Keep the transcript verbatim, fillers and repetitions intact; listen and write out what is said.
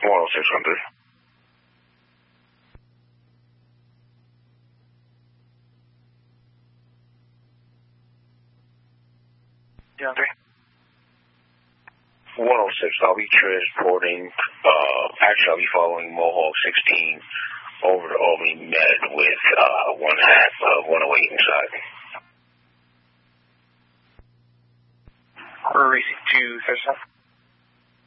one oh six hundred. DeAndre. one oh six, I'll be transporting, uh, actually I'll be following Mohawk sixteen over to Albany Med with uh, one half of one oh eight inside. We're racing to Thurston.